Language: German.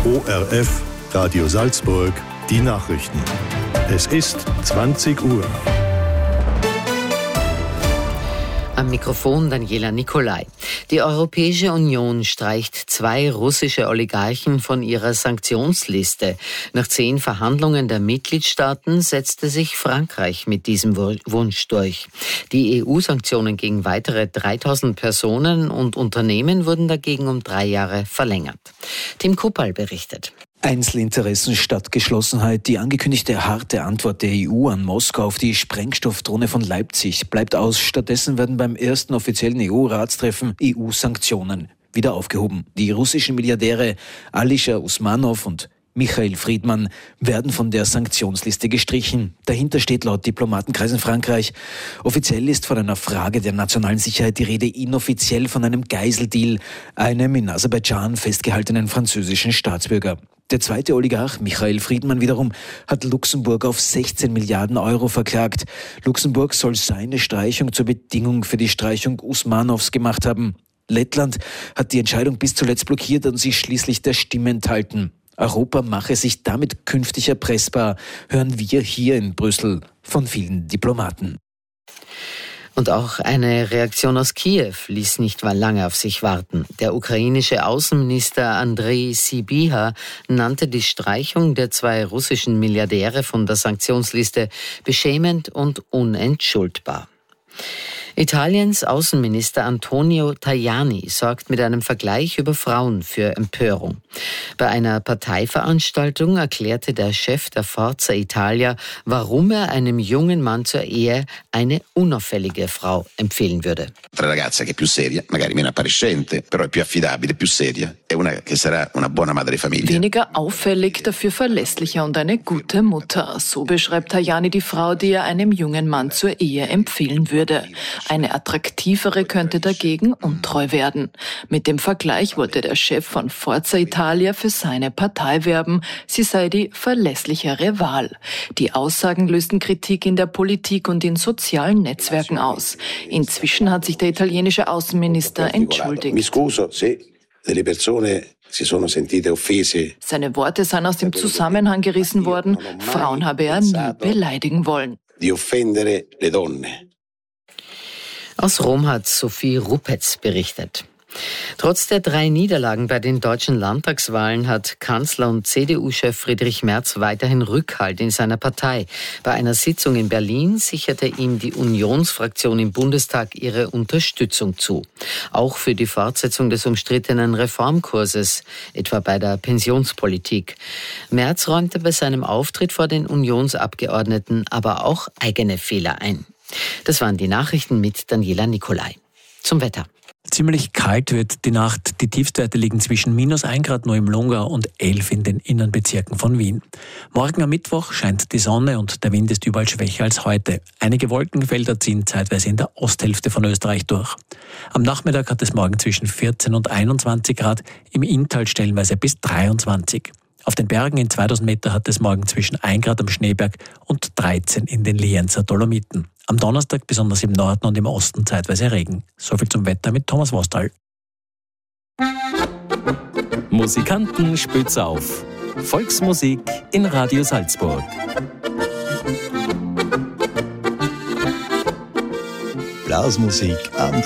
ORF Radio Salzburg, die Nachrichten. Es ist 20 Uhr. Am Mikrofon Daniela Nicolai. Die Europäische Union streicht 2 russische Oligarchen von ihrer Sanktionsliste. Nach 10 Verhandlungen der Mitgliedstaaten setzte sich Frankreich mit diesem Wunsch durch. Die EU-Sanktionen gegen weitere 3000 Personen und Unternehmen wurden dagegen um 3 Jahre verlängert. Tim Kuppal berichtet. Einzelinteressen statt Geschlossenheit. Die angekündigte harte Antwort der EU an Moskau auf die Sprengstoffdrohne von Leipzig bleibt aus. Stattdessen werden beim ersten offiziellen EU-Ratstreffen EU-Sanktionen wieder aufgehoben. Die russischen Milliardäre Alisher Usmanov und Michael Friedmann werden von der Sanktionsliste gestrichen. Dahinter steht laut Diplomatenkreisen Frankreich. Offiziell ist von einer Frage der nationalen Sicherheit die Rede, inoffiziell von einem Geiseldeal, einem in Aserbaidschan festgehaltenen französischen Staatsbürger. Der zweite Oligarch, Michael Friedmann wiederum, hat Luxemburg auf 16 Milliarden Euro verklagt. Luxemburg soll seine Streichung zur Bedingung für die Streichung Usmanovs gemacht haben. Lettland hat die Entscheidung bis zuletzt blockiert und sich schließlich der Stimme enthalten. Europa mache sich damit künftig erpressbar, hören wir hier in Brüssel von vielen Diplomaten. Und auch eine Reaktion aus Kiew ließ nicht lange auf sich warten. Der ukrainische Außenminister Andrei Sybiha nannte die Streichung der 2 russischen Milliardäre von der Sanktionsliste beschämend und unentschuldbar. Italiens Außenminister Antonio Tajani sorgt mit einem Vergleich über Frauen für Empörung. Bei einer Parteiveranstaltung erklärte der Chef der Forza Italia, warum er einem jungen Mann zur Ehe eine unauffällige Frau empfehlen würde. Una ragazza che è più seria, magari meno appariscente, però è più affidabile, più seria, e una che sarà una buona madre di famiglia. Weniger auffällig, dafür verlässlicher und eine gute Mutter. So beschreibt Tajani die Frau, die er einem jungen Mann zur Ehe empfehlen würde. Eine attraktivere könnte dagegen untreu werden. Mit dem Vergleich wollte der Chef von Forza Italia für seine Partei werben, sie sei die verlässlichere Wahl. Die Aussagen lösten Kritik in der Politik und in sozialen Netzwerken aus. Inzwischen hat sich der italienische Außenminister entschuldigt. Seine Worte seien aus dem Zusammenhang gerissen worden. Frauen habe er nie beleidigen wollen. Aus Rom hat Sophie Ruppetz berichtet. Trotz der 3 Niederlagen bei den deutschen Landtagswahlen hat Kanzler und CDU-Chef Friedrich Merz weiterhin Rückhalt in seiner Partei. Bei einer Sitzung in Berlin sicherte ihm die Unionsfraktion im Bundestag ihre Unterstützung zu. Auch für die Fortsetzung des umstrittenen Reformkurses, etwa bei der Pensionspolitik. Merz räumte bei seinem Auftritt vor den Unionsabgeordneten aber auch eigene Fehler ein. Das waren die Nachrichten mit Daniela Nicolai. Zum Wetter. Ziemlich kalt wird die Nacht. Die Tiefstwerte liegen zwischen -1 Grad nur im Lungau und 11 in den Innenbezirken von Wien. Morgen am Mittwoch scheint die Sonne und der Wind ist überall schwächer als heute. Einige Wolkenfelder ziehen zeitweise in der Osthälfte von Österreich durch. Am Nachmittag hat es morgen zwischen 14 und 21 Grad, im Inntal stellenweise bis 23. Auf den Bergen in 2000 Meter hat es morgen zwischen 1 Grad am Schneeberg und 13 in den Lienzer Dolomiten. Am Donnerstag besonders im Norden und im Osten zeitweise Regen. Soviel zum Wetter mit Thomas Vostal. Musikanten spitz auf. Volksmusik in Radio Salzburg. Blasmusik am